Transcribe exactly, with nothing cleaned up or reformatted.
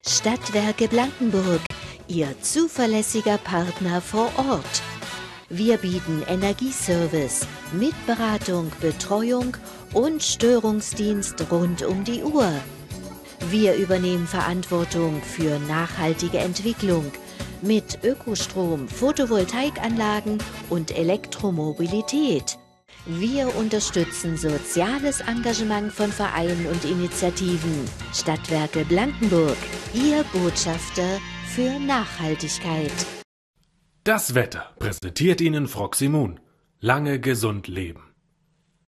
Stadtwerke Blankenburg, Ihr zuverlässiger Partner vor Ort. Wir bieten Energieservice mit Beratung, Betreuung und Störungsdienst rund um die Uhr. Wir übernehmen Verantwortung für nachhaltige Entwicklung mit Ökostrom, Photovoltaikanlagen und Elektromobilität. Wir unterstützen soziales Engagement von Vereinen und Initiativen. Stadtwerke Blankenburg, Ihr Botschafter für Nachhaltigkeit. Das Wetter präsentiert Ihnen Froximун. Lange gesund leben.